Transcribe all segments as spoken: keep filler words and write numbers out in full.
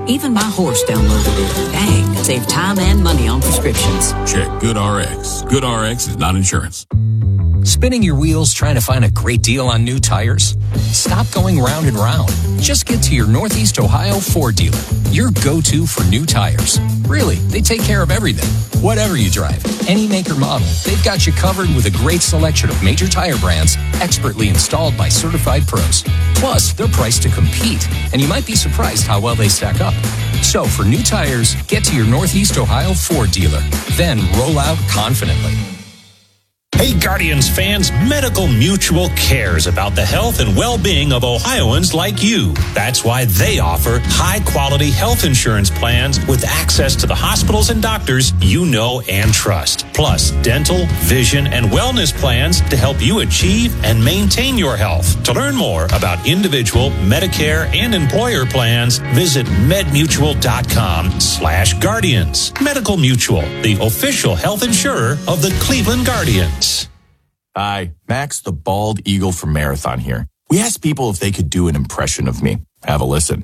Even my horse downloaded it. Dang, save time and money on prescriptions. Check GoodRx. GoodRx is not insurance. Spinning your wheels trying to find a great deal on new tires? Stop going round and round. Just get to your Northeast Ohio Ford dealer, your go-to for new tires. Really, they take care of everything. Whatever you drive, any make or model, they've got you covered with a great selection of major tire brands, expertly installed by certified pros. Plus, they're priced to compete, and you might be surprised how well they stack up. So, for new tires, get to your Northeast Ohio Ford dealer. Then roll out confidently. Hey, Guardians fans, Medical Mutual cares about the health and well-being of Ohioans like you. That's why they offer high-quality health insurance plans with access to the hospitals and doctors you know and trust. Plus, dental, vision, and wellness plans to help you achieve and maintain your health. To learn more about individual, Medicare, and employer plans, visit medmutual.com slash guardians. Medical Mutual, the official health insurer of the Cleveland Guardians. Hi, Max the Bald Eagle from Marathon here. We asked people if they could do an impression of me. Have a listen.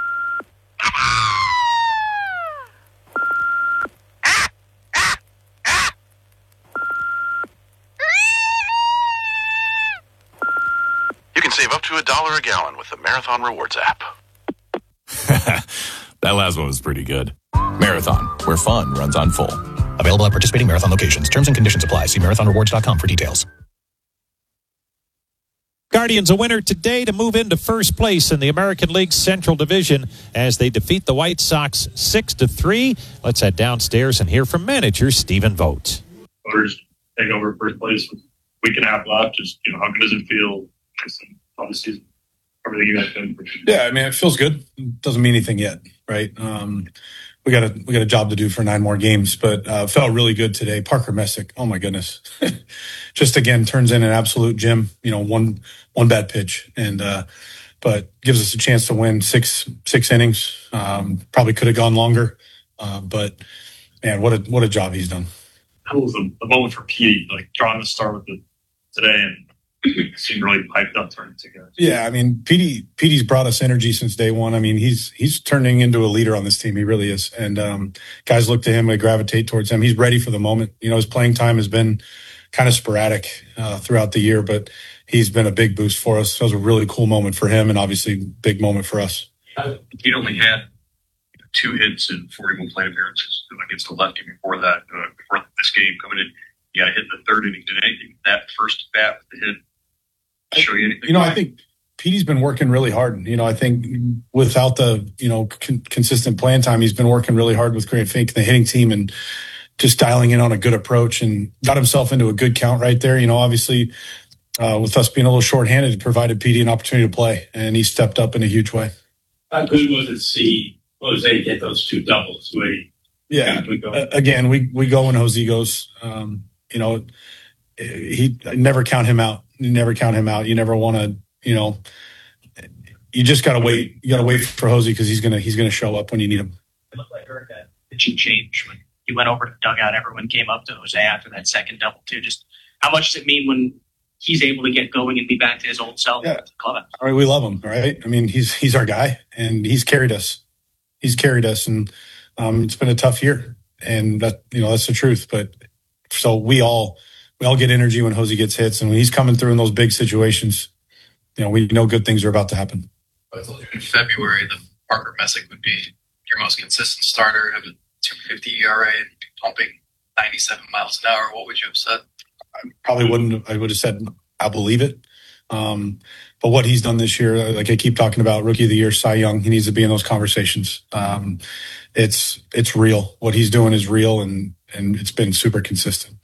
You can save up to a dollar a gallon with the Marathon Rewards app. That last one was pretty good. Marathon, where fun runs on full. Available at participating Marathon locations. Terms and conditions apply. See marathon rewards dot com for details. Guardians a winner today to move into first place in the American League Central Division as they defeat the White Sox six to three. Let's head downstairs and hear from manager Stephen Vogt. Voters take over first place with a week and a half left. Just, you know, how good does it feel? Obviously, everything you guys done. Yeah, I mean, it feels good. It doesn't mean anything yet, right? Um, we got a we got a job to do for nine more games, but uh, felt really good today. Parker Messick, oh my goodness, just again turns in an absolute gem. You know, one one bad pitch, and uh, but gives us a chance to win six six innings. Um, probably could have gone longer, uh, but man, what a what a job he's done. How was the, the moment for Petey, like drawing the start with the today and seemed really piped up turning to guys? Yeah, I mean, Petey Petey's brought us energy since day one. I mean, he's he's turning into a leader on this team. He really is. And um, guys look to him, they gravitate towards him. He's ready for the moment. You know, his playing time has been kind of sporadic uh, throughout the year, but he's been a big boost for us. That was a really cool moment for him and obviously big moment for us. He only had two hits in forty-one plate appearances against the lefty before that, uh, before this game coming in. You got to hit in the third inning today. That first bat with the hit show you anything? You know, I think Petey's been working really hard. You know, I think without the, you know, con- consistent playing time, he's been working really hard with Grant Fink, the hitting team, and just dialing in on a good approach and got himself into a good count right there. You know, obviously uh, with us being a little shorthanded, it provided Petey an opportunity to play, and he stepped up in a huge way. How good was it to see Jose get those two doubles? Way yeah. Uh, again, we, we go when Jose goes. Um, you know, he never count him out. You never count him out. You never want to, you know, you just got to wait. You got to wait for Jose because he's going to, he's going to show up when you need him. It looked like Eric had pitching change when he went over to the dugout. Everyone came up to Jose after that second double too. Just how much does it mean when he's able to get going and be back to his old self? Yeah. At the clubhouse? All right. We love him. Right. I mean, he's, he's our guy and he's carried us. He's carried us. And um, it's been a tough year and that, you know, that's the truth. But so we all, We all get energy when Jose gets hits, and when he's coming through in those big situations, you know, we know good things are about to happen. In February, the Parker Messick would be your most consistent starter, have a two fifty E R A, and pumping ninety-seven miles an hour. What would you have said? I probably wouldn't. I would have said, I believe it. Um, but what he's done this year, like I keep talking about, Rookie of the Year, Cy Young, he needs to be in those conversations. Um, it's it's real. What he's doing is real, and and it's been super consistent.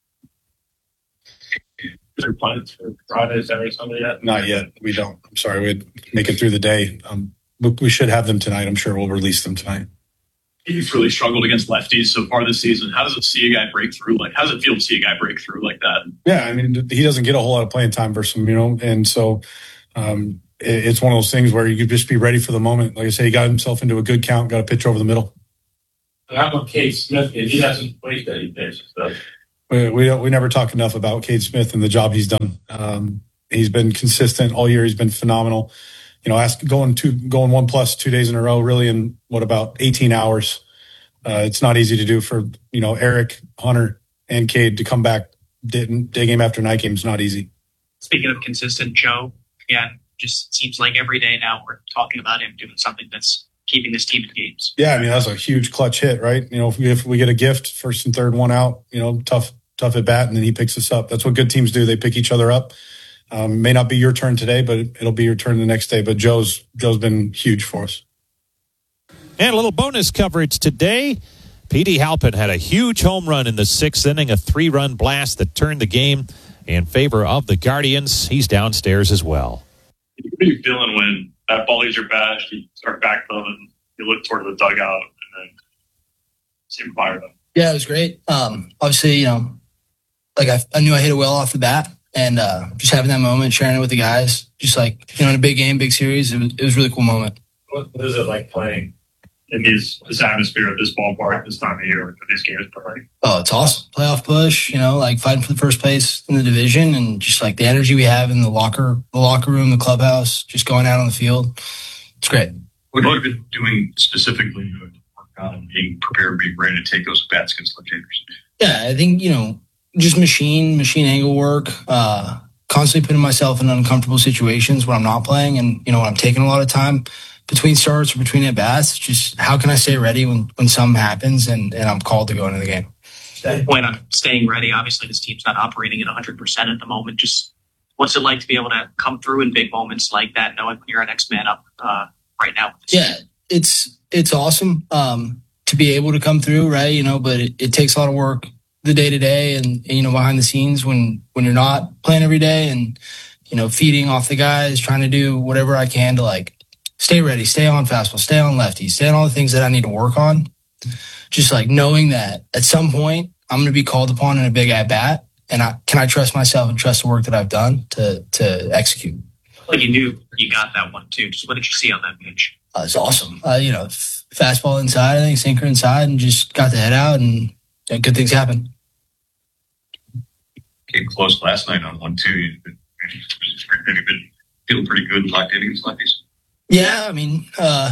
There plans for Friday, Saturday, Sunday yet? Not yet. We don't. I'm sorry. We'd make it through the day. Um, we should have them tonight. I'm sure we'll release them tonight. He's really struggled against lefties so far this season. How does it see a guy break through? Like, how does it feel to see a guy break through like that? Yeah, I mean, he doesn't get a whole lot of playing time versus him, you know, and so um, it, it's one of those things where you just be ready for the moment. Like I say, he got himself into a good count, got a pitch over the middle. How about Cade Smith? He hasn't played any pitches, though. We we, don't, we never talk enough about Cade Smith and the job he's done. Um, he's been consistent all year. He's been phenomenal. you know, ask going two, going one plus two days in a row, really in what about eighteen hours. Uh, it's not easy to do for, you know, Eric, Hunter, and Cade to come back day, day game after night game is not easy. Speaking of consistent, Joe, yeah, just seems like every day now we're talking about him doing something that's keeping this team in games. Yeah, I mean, that's a huge clutch hit, right? You know, if we, if we get a gift, first and third one out, you know, tough, tough at bat, and then he picks us up. That's what good teams do. They pick each other up. Um, may not be your turn today, but it'll be your turn the next day. But Joe's Joe's been huge for us. And a little bonus coverage today. P D. Halpin had a huge home run in the sixth inning, a three-run blast that turned the game in favor of the Guardians. He's downstairs as well. What are you feeling when that ball leaves your bat, you start back them, and you look toward the dugout and then seem fired up? Yeah, it was great. Um, obviously, you know, like I, I knew I hit it well off the bat. And uh, just having that moment, sharing it with the guys, just like, you know, in a big game, big series, it was, it was a really cool moment. What is it like playing in these, this atmosphere at this ballpark this time of year for these games? Oh, it's awesome. Playoff push, you know, like fighting for the first place in the division, and just like the energy we have in the locker, the locker room, the clubhouse, just going out on the field. It's great. What have you been doing specifically to work on being prepared, being ready to take those bats against the Gators? Yeah, I think, you know, just machine, machine angle work, uh, constantly putting myself in uncomfortable situations when I'm not playing. And, you know, when I'm taking a lot of time between starts or between at-bats, just how can I stay ready when, when something happens and, and I'm called to go into the game. When I'm staying ready, obviously this team's not operating at one hundred percent at the moment. Just what's it like to be able to come through in big moments like that, knowing you're an X man up uh, right now? Yeah, it's it's awesome um, to be able to come through, right? You know, but it, it takes a lot of work the day to day and, and, you know, behind the scenes when, when you're not playing every day and, you know, feeding off the guys, trying to do whatever I can to like stay ready, stay on fastball, stay on lefty, stay on all the things that I need to work on. Just like knowing that at some point I'm going to be called upon in a big at bat, and I, can I trust myself and trust the work that I've done to, to execute? Like you knew you got that one too. Just what did you see on that pitch? Uh, it's awesome. Uh, you know, f- fastball inside, I think sinker inside, and just got the head out and, and good things happen. Came close last night on one two. You've been, you've been feeling pretty good locked in against lefties. Yeah, I mean, uh,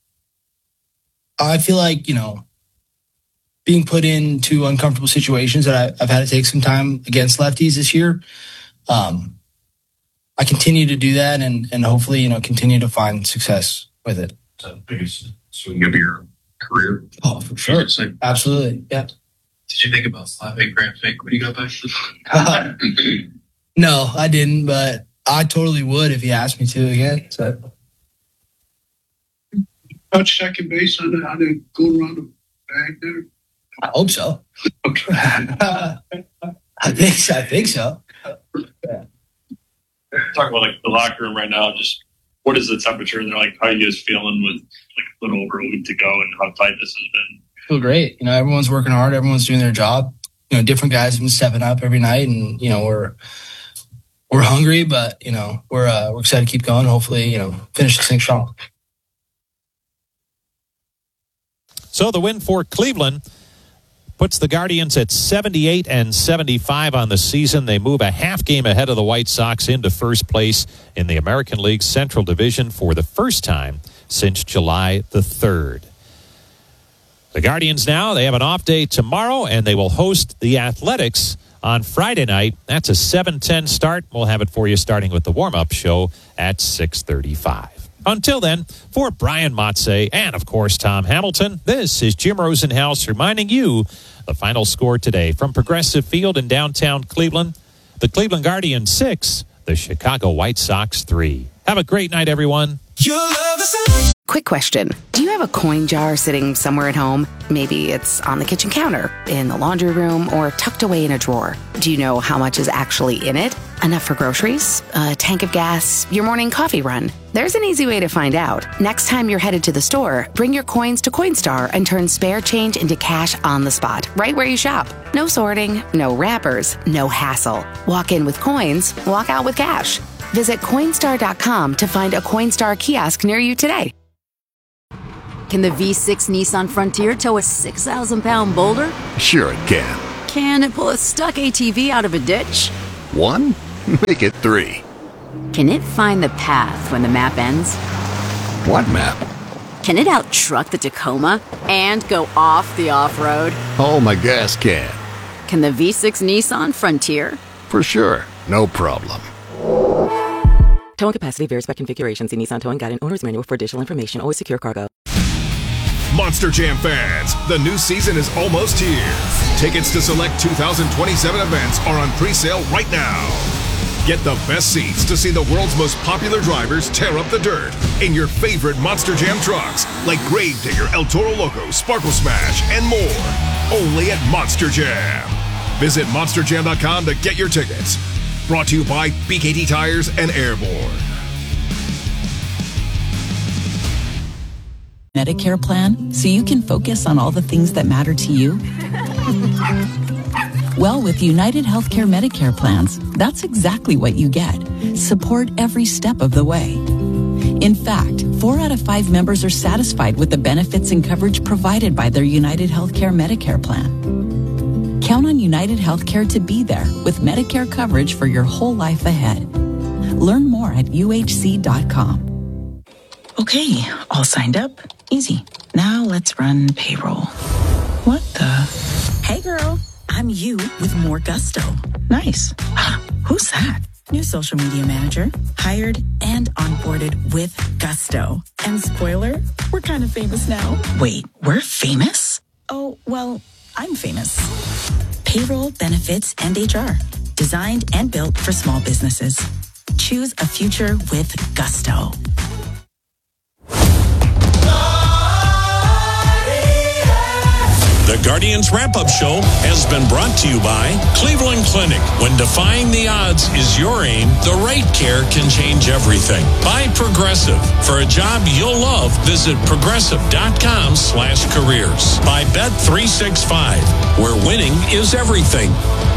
I feel like, you know, being put into uncomfortable situations that I, I've had to take some time against lefties this year. Um, I continue to do that and, and hopefully, you know, continue to find success with it. Is that the biggest swing of your career? Oh, for sure. Absolutely. Yeah. Did you think about slapping Grant Fink when you got back to the No, I didn't, but I totally would if he asked me to again. So. Touch second base on the, on the go around the bag there? I hope so. Okay. I think so. I think so. Yeah. Talk about like the locker room right now. Just what is the temperature? And they're like, how are you guys feeling with like a little over a week to go and how tight this has been? Feel great. You know, everyone's working hard. Everyone's doing their job. You know, different guys have been stepping up every night, and you know we're we're hungry, but you know we're uh, we're excited to keep going. Hopefully, you know, finish this thing strong. So the win for Cleveland puts the Guardians at seventy-eight and seventy-five on the season. They move a half game ahead of the White Sox into first place in the American League Central Division for the first time since July the third. The Guardians now, they have an off day tomorrow, and they will host the Athletics on Friday night. That's a seven ten start. We'll have it for you starting with the warm-up show at six thirty-five. Until then, for Brian Motze and, of course, Tom Hamilton, this is Jim Rosenhaus reminding you the final score today from Progressive Field in downtown Cleveland. The Cleveland Guardians six, the Chicago White Sox three. Have a great night, everyone. Quick question. Do you have a coin jar sitting somewhere at home? Maybe it's on the kitchen counter, in the laundry room, or tucked away in a drawer. Do you know how much is actually in it? Enough for groceries? A tank of gas? Your morning coffee run? There's an easy way to find out. Next time you're headed to the store, bring your coins to Coinstar and turn spare change into cash on the spot, right where you shop. No sorting, no wrappers, no hassle. Walk in with coins, walk out with cash. Visit Coinstar dot com to find a Coinstar kiosk near you today. Can the V six Nissan Frontier tow a six thousand pound boulder? Sure it can. Can it pull a stuck A T V out of a ditch? One? Make it three. Can it find the path when the map ends? What map? Can it out-truck the Tacoma and go off the off-road? Oh, my gas can. Can the V six Nissan Frontier? For sure. No problem. Towing capacity varies by configuration. See Nissan Towing Guide and Owner's Manual for additional information. Always secure cargo. Monster Jam fans, the new season is almost here. Tickets to select two thousand twenty-seven events are on pre-sale right now. Get the best seats to see the world's most popular drivers tear up the dirt in your favorite Monster Jam trucks like Gravedigger, El Toro Loco, Sparkle Smash, and more. Only at Monster Jam. Visit monster jam dot com to get your tickets. Brought to you by B K T Tires and Airborne. Medicare plan so you can focus on all the things that matter to you? Well, with United Healthcare Medicare plans, that's exactly what you get. Support every step of the way. In fact, four out of five members are satisfied with the benefits and coverage provided by their United Healthcare Medicare plan. Count on United Healthcare to be there with Medicare coverage for your whole life ahead. Learn more at U H C dot com. Okay, all signed up. Easy. Now let's run payroll. What the? Hey girl, I'm you with more gusto. Nice. Who's that? New social media manager, hired and onboarded with gusto. And spoiler, we're kind of famous now. Wait, we're famous? Oh, well, I'm famous. Payroll, benefits, and H R. Designed and built for small businesses. Choose a future with gusto. The Guardians Wrap-Up Show has been brought to you by Cleveland Clinic. When defying the odds is your aim, the right care can change everything. By Progressive. For a job you'll love, visit progressive.com slash careers. By Bet three sixty-five, where winning is everything.